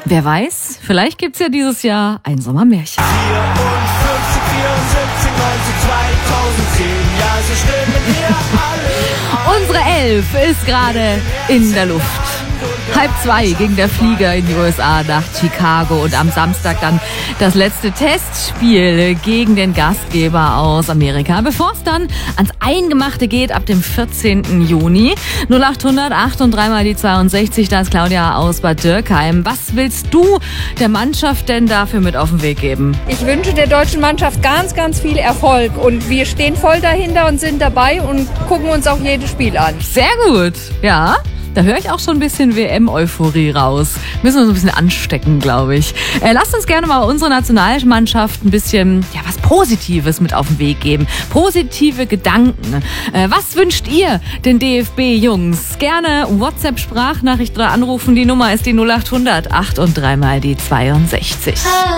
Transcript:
Wer weiß, vielleicht gibt's ja dieses Jahr ein Sommermärchen. 54, 74, 90, 2010, ja, so stimmen wir alle. Unsere Elf ist gerade in der Luft. 1:30 ging der Flieger in die USA nach Chicago und am Samstag dann das letzte Testspiel gegen den Gastgeber aus Amerika, bevor es dann ans Eingemachte geht ab dem 14. Juni. 0800 8 und 3 mal die 62, da ist Claudia aus Bad Dürkheim. Was willst du der Mannschaft denn dafür mit auf den Weg geben? Ich wünsche der deutschen Mannschaft ganz, ganz viel Erfolg und wir stehen voll dahinter und sind dabei und gucken uns auch jedes Spiel an. Sehr gut, ja. Da höre ich auch schon ein bisschen WM-Euphorie raus. Müssen wir uns ein bisschen anstecken, glaube ich. Lasst uns gerne mal unsere Nationalmannschaft ein bisschen was Positives mit auf den Weg geben. Positive Gedanken. Was wünscht ihr den DFB-Jungs? Gerne WhatsApp-Sprachnachricht oder anrufen. Die Nummer ist die 0800 8 und 3 mal die 62.